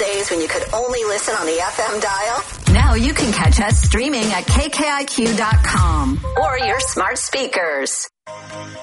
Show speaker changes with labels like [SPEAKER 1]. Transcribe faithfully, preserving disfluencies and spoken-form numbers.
[SPEAKER 1] days when you could only listen on the F M dial?
[SPEAKER 2] Now you can catch us streaming at K K I Q dot com
[SPEAKER 1] or your smart speakers.